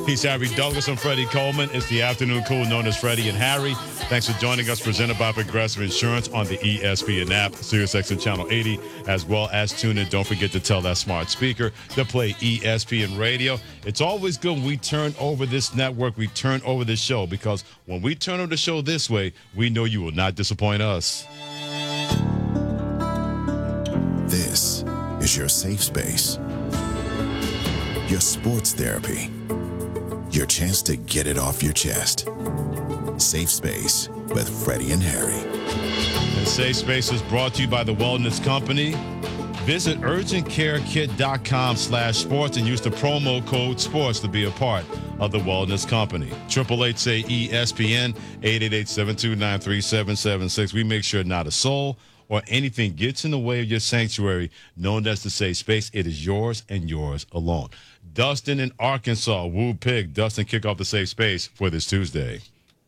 He's Harry Douglas and Freddie Coleman. It's the afternoon cool known as Freddie and Harry. Thanks for joining us, presented by Progressive Insurance on the ESPN app, SiriusXM Channel 80, as well as tune in. Don't forget to tell that smart speaker to play ESPN Radio. It's always good when we turn over this network, we turn over this show, because when we turn over the show this way, we know you will not disappoint us. This is your safe space, your sports therapy, your chance to get it off your chest. Safe Space with Freddie and Harry. And Safe Space is brought to you by the Wellness Company. Visit urgentcarekit.com/sports and use the promo code SPORTS to be a part of the Wellness Company. 888-SAY-ESPN, 888-729-3776. We make sure not a soul or anything gets in the way of your sanctuary, known as the Safe Space. It is yours and yours alone. Dustin in Arkansas, Woo Pig. Dustin, kick off the Safe Space for this Tuesday.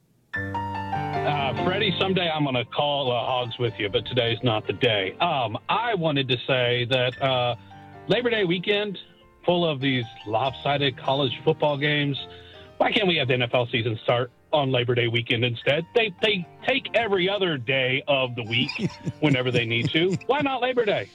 Freddie, someday I'm going to call Hogs with you, but today's not the day. I wanted to say that Labor Day weekend, full of these lopsided college football games, why can't we have the NFL season start on Labor Day weekend instead? They take every other day of the week whenever they need to. Why not Labor Day?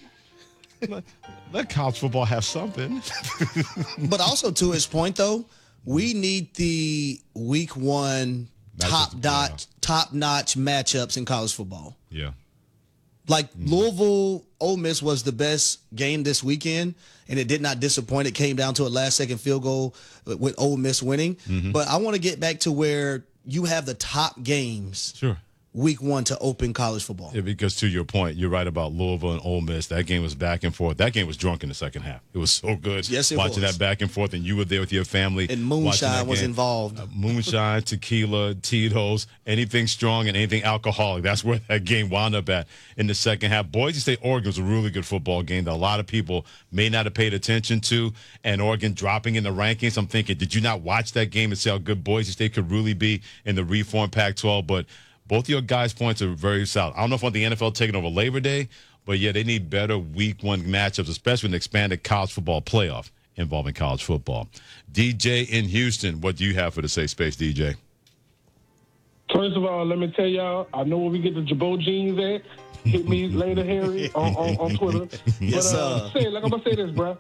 Let college football have something. But also, to his point, though, we need the week one top-notch matchups in college football. Yeah. Like Louisville, Ole Miss was the best game this weekend, and it did not disappoint. It came down to a last-second field goal with Ole Miss winning. But I want to get back to where you have the top games. Sure. Week one to open college football. Yeah, because to your point, you're right about Louisville and Ole Miss. That game was back and forth. That game was drunk in the second half. It was so good. Yes, it watching was. that back and forth, and you were there with your family. And moonshine was involved. Moonshine, tequila, Tito's, anything strong and anything alcoholic. That's where that game wound up at in the second half. Boise State, Oregon was a really good football game that a lot of people may not have paid attention to, and Oregon dropping in the rankings. I'm thinking, did you not watch that game and see how good Boise State could really be in the reformed Pac-12? But both of your guys' points are very solid. I don't know if I want the NFL taking over Labor Day, but yeah, they need better week one matchups, especially an expanded college football playoff involving college football. DJ in Houston, what do you have for the Safe Space, DJ? First of all, let me tell y'all, I know where we get the Jabot jeans at. Hit me later, Harry, on Twitter. Yes, I'm going to say this, bro.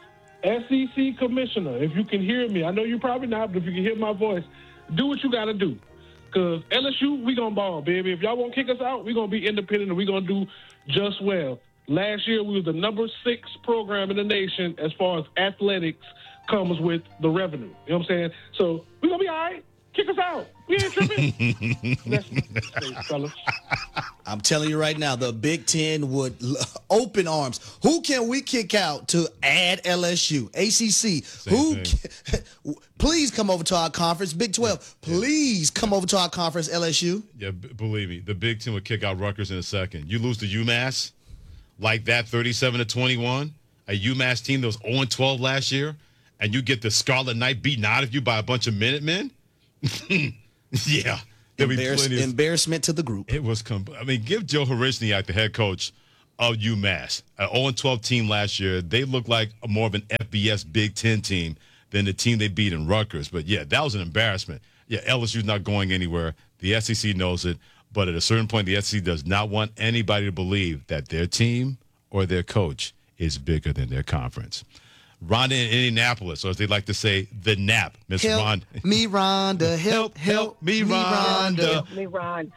SEC commissioner, if you can hear me, I know you probably not, but if you can hear my voice, do what you got to do. Because LSU, we going to ball, baby. If y'all won't kick us out, we going to be independent and we going to do just well. Last year, we was the number 6 program in the nation as far as athletics comes with the revenue. You know what I'm saying? So we going to be all right. Kick us out. We ain't tripping. That's fellas. I'm telling you right now, the Big Ten would open arms. Who can we kick out to add LSU? ACC. Please come over to our conference. Big 12. Please come over to our conference, LSU. Yeah, believe me, the Big Ten would kick out Rutgers in a second. You lose to UMass like that, 37-21. A UMass team that was 0-12 last year, and you get the Scarlet Knight beaten out of you by a bunch of Minutemen. Yeah. Embarrassment to the group. It was, give Joe Horishniak, the head coach of UMass, an 0-12 team last year. They looked like more of an FBS Big Ten team than the team they beat in Rutgers. But, yeah, that was an embarrassment. Yeah, LSU's not going anywhere. The SEC knows it. But at a certain point, the SEC does not want anybody to believe that their team or their coach is bigger than their conference. Rhonda in Indianapolis, or as they like to say, the NAP. Miss Rhonda. Me, Rhonda. Help me, Rhonda. Help me, Ron.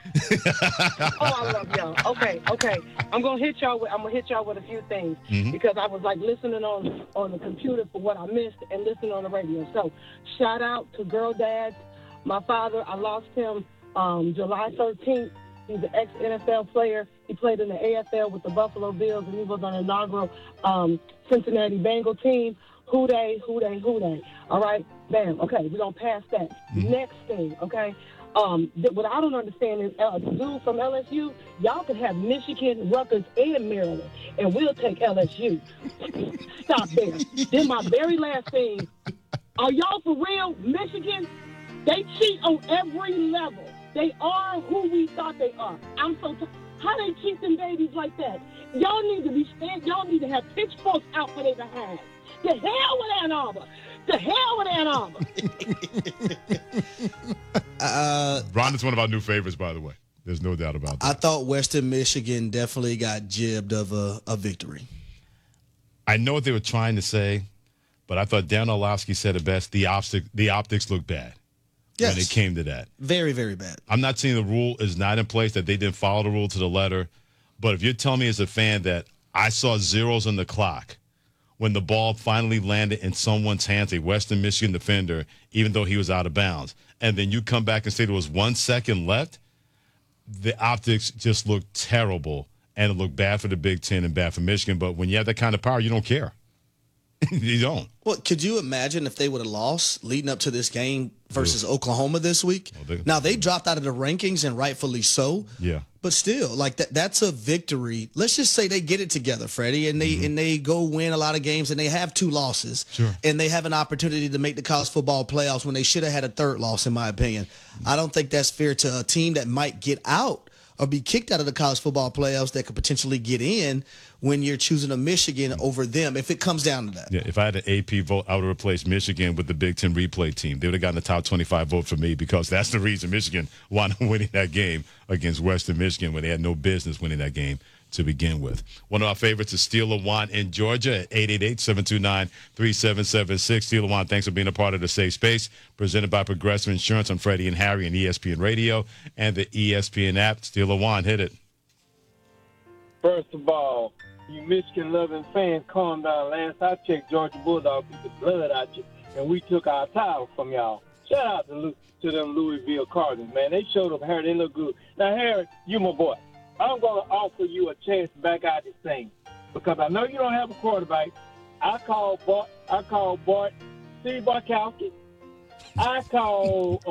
I love y'all. Okay. I'm gonna hit y'all with a few things because I was like listening on the computer for what I missed and listening on the radio. So shout out to Girl Dads. My father, I lost him July 13th. He's an ex-NFL player. He played in the AFL with the Buffalo Bills, and he was on the inaugural Cincinnati Bengal team. Who they? All right, bam. Okay, we're going to pass that. Next thing, okay? What I don't understand is the dude from LSU, y'all can have Michigan, Rutgers, and Maryland, and we'll take LSU. Stop there. Then my very last thing, are y'all for real? Michigan, they cheat on every level. They are who we thought they are. I'm so how they treat them babies like that? Y'all need to be stand. Y'all need to have pitchforks out for their behind. The hell with Ann Arbor. The hell with Ann Arbor. Ron is one of our new favorites, by the way. There's no doubt about that. I thought Western Michigan definitely got jibbed of a victory. I know what they were trying to say, but I thought Dan Orlovsky said it best. The optics look bad when it came to that. Very, very bad. I'm not saying the rule is not in place, that they didn't follow the rule to the letter, but if you're telling me as a fan that I saw zeros on the clock when the ball finally landed in someone's hands, a Western Michigan defender, even though he was out of bounds, and then you come back and say there was 1 second left, the optics just looked terrible, and it looked bad for the Big Ten and bad for Michigan. But when you have that kind of power, you don't care. You don't. Well, could you imagine if they would have lost leading up to this game versus Oklahoma this week? Now, they dropped out of the rankings, and rightfully so. Yeah. But still, like that's a victory. Let's just say they get it together, Freddie, and they go win a lot of games, and they have 2 losses. Sure. And they have an opportunity to make the college football playoffs when they should have had a 3rd loss, in my opinion. I don't think that's fair to a team that might get out or be kicked out of the college football playoffs that could potentially get in when you're choosing a Michigan over them, if it comes down to that. Yeah, if I had an AP vote, I would have replaced Michigan with the Big Ten replay team. They would have gotten the top 25 vote for me, because that's the reason Michigan wound up winning that game against Western Michigan when they had no business winning that game to begin with. One of our favorites is Steel One in Georgia at 888-729-3776. Steel One, thanks for being a part of the Safe Space, presented by Progressive Insurance. I'm Freddie and Harry and ESPN Radio and the ESPN app. Steel One, hit it. First of all, you Michigan-loving fans, calm down. Last I checked, Georgia Bulldogs beat the blood out you, and we took our title from y'all. Shout out to them Louisville Cardinals, man. They showed up, Harry. They look good. Now, Harry, you my boy. I'm going to offer you a chance to back out this thing, because I know you don't have a quarterback. I called Bart, Steve Barkowski. I called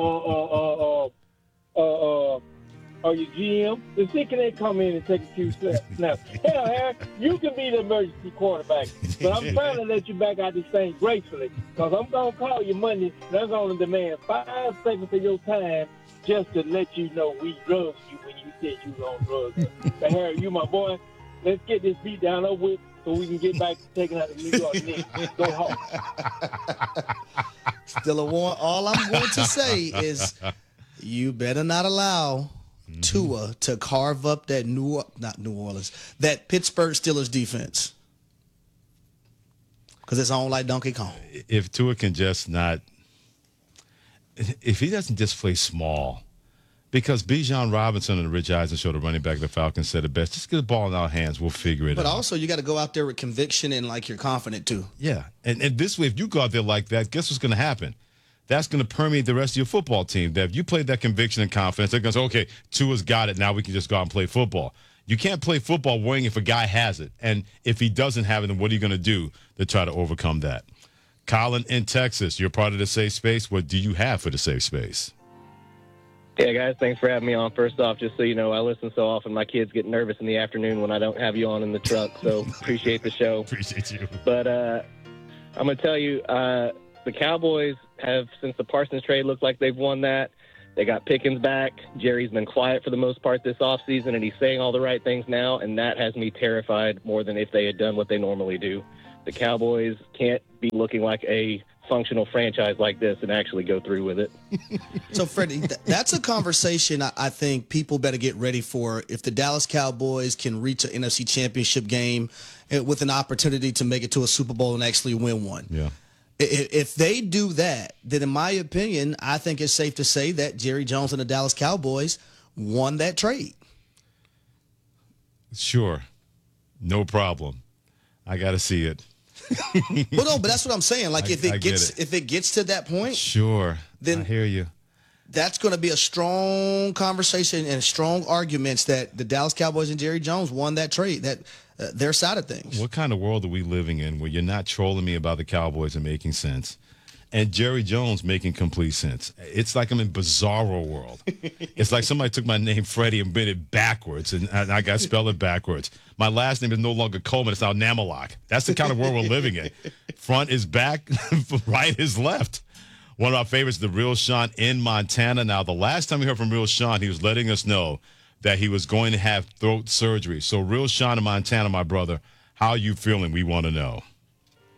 your GM to see can they come in and take a few steps. Now, hell, Harry, you can be the emergency quarterback, but I'm trying to let you back out this thing gracefully, because I'm going to call you Monday, and I'm going to demand 5 seconds of your time just to let you know we drugged you when you said you was on drugs. But Harry, you my boy. Let's get this beat down over with so we can get back to taking out the New York Knicks. Go home. Still a warn. All I'm going to say is you better not allow Tua to carve up that that Pittsburgh Steelers defense, because it's on like Donkey Kong. If Tua can just not, if he doesn't just play small, because Bijan Robinson and Rich Eisen, the running back of the Falcons, said it best. Just get the ball in our hands. We'll figure it out. But also, you got to go out there with conviction and like you're confident too. Yeah. And this way, if you go out there like that, guess what's going to happen? That's going to permeate the rest of your football team. That if you play that conviction and confidence, they're going to say, okay, Tua's got it. Now we can just go out and play football. You can't play football worrying if a guy has it. And if he doesn't have it, then what are you going to do to try to overcome that? Colin in Texas, you're part of the Safe Space. What do you have for the Safe Space? Yeah, guys, thanks for having me on. First off, just so you know, I listen so often, my kids get nervous in the afternoon when I don't have you on in the truck, so appreciate the show. Appreciate you. But I'm going to tell you, the Cowboys have, since the Parsons trade, looked like they've won that. They got Pickens back. Jerry's been quiet for the most part this offseason, and he's saying all the right things now, and that has me terrified more than if they had done what they normally do. The Cowboys can't be looking like a functional franchise like this and actually go through with it. So, Freddie, that's a conversation I think people better get ready for. If the Dallas Cowboys can reach an NFC Championship game with an opportunity to make it to a Super Bowl and actually win one. Yeah. If they do that, then in my opinion, I think it's safe to say that Jerry Jones and the Dallas Cowboys won that trade. Sure. No problem. I got to see it. Well, no, but that's what I'm saying. Like, if it gets to that point, sure, then I hear you. That's going to be a strong conversation and strong arguments that the Dallas Cowboys and Jerry Jones won that trade, that their side of things. What kind of world are we living in where you're not trolling me about the Cowboys and making sense, and Jerry Jones making complete sense? It's like I'm in Bizarro world. It's like somebody took my name Freddie and made it backwards, and I got to spell it backwards. My last name is no longer Coleman. It's now Namalak. That's the kind of world we're living in. Front is back, right is left. One of our favorites, the Real Sean in Montana. Now, the last time we heard from Real Sean, he was letting us know that he was going to have throat surgery. So, Real Sean in Montana, my brother, how are you feeling? We want to know.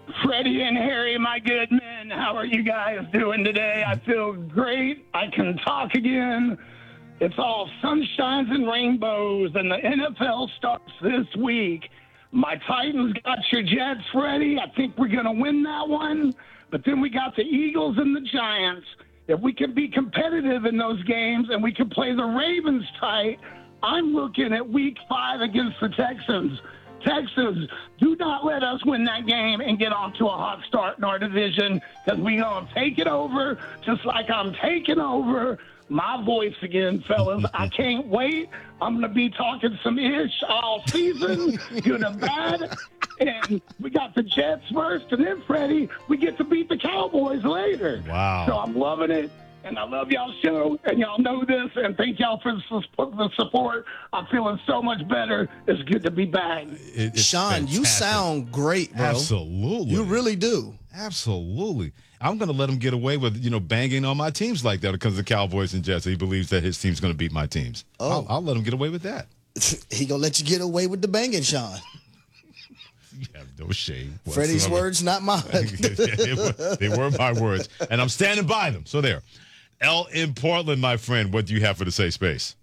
Freddie and Harry, my good men, how are you guys doing today? I feel great. I can talk again. It's all sunshines and rainbows, and the NFL starts this week. My Titans got your Jets, Freddie. I think we're going to win that one. But then we got the Eagles and the Giants. If we can be competitive in those games and we can play the Ravens tight, I'm looking at week 5 against the Texans. Texans, do not let us win that game and get off to a hot start in our division, because we're going to take it over just like I'm taking over my voice again, fellas. I can't wait. I'm going to be talking some ish all season, good and bad. And we got the Jets first, and then, Freddie, we get to beat the Cowboys later. Wow. So I'm loving it. And I love y'all's show, and y'all know this, and thank y'all for the support. I'm feeling so much better. It's good to be back. Sean, fantastic. you sound great, bro. Absolutely. You really do. Absolutely. I'm going to let him get away with, banging on my teams like that because of the Cowboys and Jets. He believes that his team's going to beat my teams. Oh. I'll let him get away with that. He going to let you get away with the banging, Sean. You have no shame. Freddie's words, not mine. They were my words, and I'm standing by them. So there. L in Portland, my friend, what do you have for the safe space?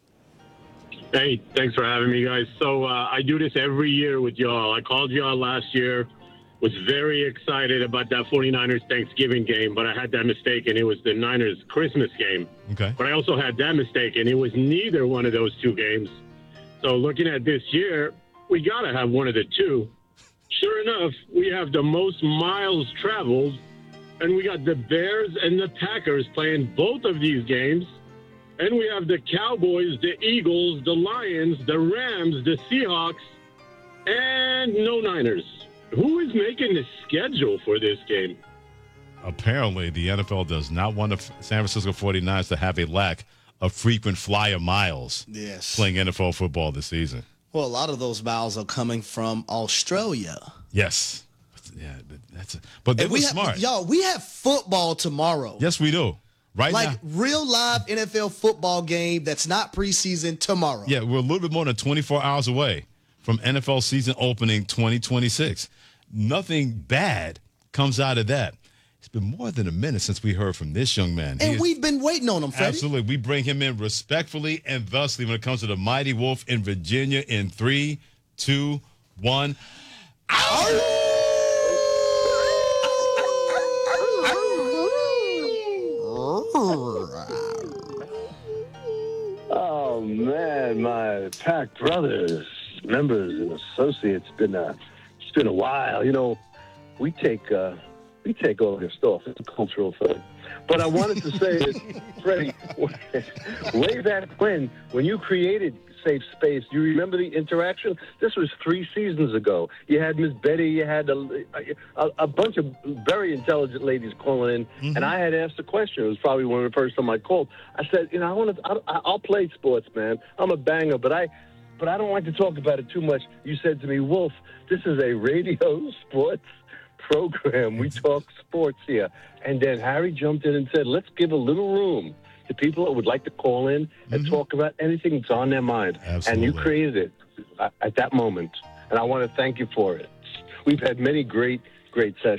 Hey, thanks for having me, guys. So I do this every year with y'all. I called y'all last year, was very excited about that 49ers Thanksgiving game, but I had that mistake, and it was the Niners Christmas game. Okay. But I also had that mistake, and it was neither one of those two games. So looking at this year, we got to have one of the two. Sure enough, we have the most miles traveled, and we got the Bears and the Packers playing both of these games. And we have the Cowboys, the Eagles, the Lions, the Rams, the Seahawks, and no Niners. Who is making the schedule for this game? Apparently, the NFL does not want the San Francisco 49ers to have a lack of frequent flyer miles playing NFL football this season. Well, a lot of those miles are coming from Australia. Yes. Yeah, but they were smart. Y'all, we have football tomorrow. Yes, we do. Right now. Like real live NFL football game that's not preseason tomorrow. Yeah, we're a little bit more than 24 hours away from NFL season opening 2026. Nothing bad comes out of that. It's been more than a minute since we heard from this young man. And we've been waiting on him, Freddie. Absolutely. We bring him in respectfully and thusly when it comes to the Mighty Wolf in Virginia in 3, 2, 1. Ow! Oh man, my Pack brothers, members, and associates. It's been a while. We take all your stuff. It's a cultural thing. But I wanted to say that, Freddie, way back when you created Safe Space, do you remember the interaction? This was 3 seasons ago. You had Miss Betty, you had a bunch of very intelligent ladies calling in, and I had asked a question. It was probably one of the first time I called. I said, I'll play sports, man. I'm a banger, but I don't like to talk about it too much. You said to me, Wolf, this is a radio sports program. We talk sports here. And then Harry jumped in and said, let's give a little room to people that would like to call in and talk about anything that's on their mind. Absolutely. And you created it at that moment. And I want to thank you for it. We've had many great sessions.